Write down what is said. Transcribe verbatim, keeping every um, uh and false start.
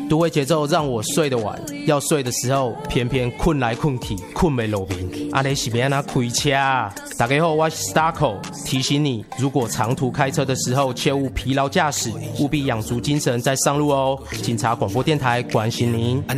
都会节奏让我睡得晚，要睡的时候偏偏困来困去，困没落眠。阿雷是别那开车啊！大家好，我是 Starco， 提醒你，如果长途开车的时候切勿疲劳驾驶，务必养足精神再上路哦。警察广播电台关心您。